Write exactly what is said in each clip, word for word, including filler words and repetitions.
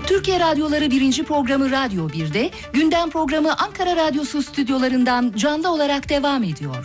Türkiye Radyoları birinci programı Radyo bir'de, gündem programı Ankara Radyosu stüdyolarından canlı olarak devam ediyor.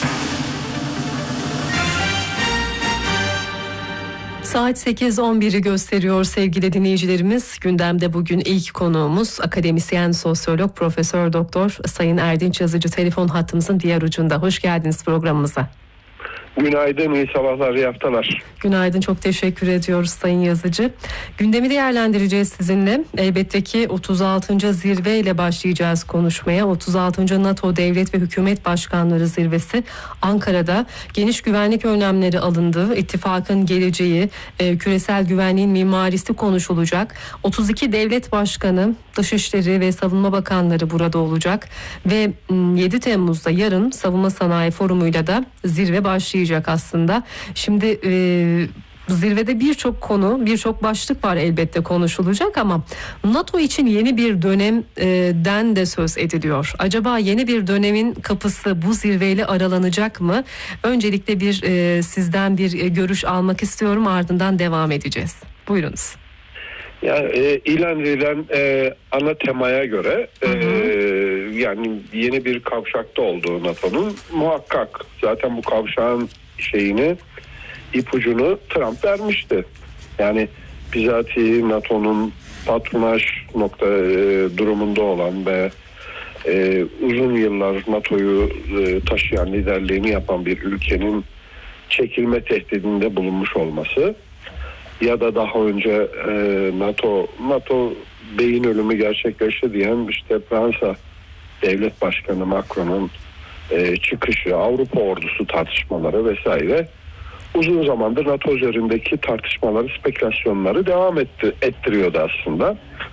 Saat sekiz on biri gösteriyor sevgili dinleyicilerimiz. Gündemde bugün ilk konuğumuz akademisyen sosyolog Profesör Doktor Sayın Erdinç Yazıcı telefon hattımızın diğer ucunda. Hoş geldiniz programımıza. Günaydın, iyi sabahlar, iyi haftalar. Günaydın, çok teşekkür ediyoruz Sayın Yazıcı. Gündemi değerlendireceğiz sizinle. Elbette ki otuz altıncı zirve ile başlayacağız konuşmaya. otuz altıncı NATO Devlet ve Hükümet Başkanları Zirvesi Ankara'da geniş güvenlik önlemleri alındı. İttifakın geleceği, e, küresel güvenliğin mimarisi konuşulacak. otuz iki devlet başkanı, Dışişleri ve Savunma Bakanları burada olacak. Ve yedi Temmuz'da yarın Savunma Sanayi Forumu'yla da zirve başlayacak aslında. Şimdi e, zirvede birçok konu, birçok başlık var elbette konuşulacak ama NATO için yeni bir dönemden de söz ediliyor. Acaba yeni bir dönemin kapısı bu zirveyle aralanacak mı? Öncelikle bir e, sizden bir görüş almak istiyorum, ardından devam edeceğiz. Buyurunuz. Yani e, ilan edilen e, ana temaya göre e, hı hı. yani yeni bir kavşakta olduğu NATO'nun muhakkak. Zaten bu kavşağın şeyini, ipucunu Trump vermişti. Yani bizatihi NATO'nun patronaj nokta e, durumunda olan ve e, uzun yıllar NATO'yu e, taşıyan, liderliğini yapan bir ülkenin çekilme tehdidinde bulunmuş olması ya da daha önce e, NATO NATO beyin ölümü gerçekleşti diyen işte Fransa Devlet Başkanı Macron'un e, çıkışı, Avrupa ordusu tartışmaları vesaire uzun zamandır NATO üzerindeki tartışmaları, spekülasyonları devam etti, ettiriyordu aslında.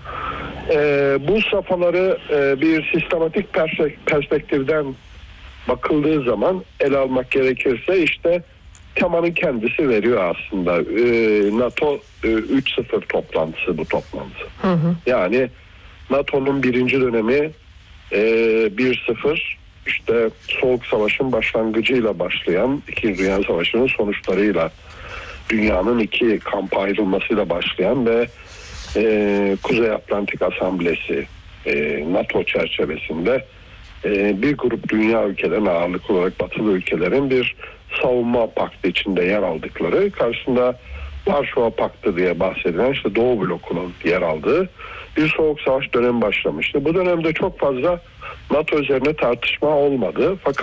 E, bu safhaları e, bir sistematik perspektiften bakıldığı zaman ele almak gerekirse işte temanın kendisi veriyor aslında. Ee, NATO e, üç sıfır toplantısı bu toplantı. Hı hı. Yani NATO'nun birinci dönemi e, bir sıfır işte Soğuk Savaş'ın başlangıcıyla başlayan İkinci Dünya Savaşı'nın sonuçlarıyla dünyanın iki kampa ayrılmasıyla başlayan ve e, Kuzey Atlantik Asamblesi e, NATO çerçevesinde e, bir grup dünya ülkelerin ağırlıklı olarak batılı ülkelerin bir savunma paktı içinde yer aldıkları, karşısında Varşova Paktı diye bahsedilen işte Doğu blokunun yer aldığı bir soğuk savaş dönemi başlamıştı. Bu dönemde çok fazla NATO üzerine tartışma olmadı. Fakat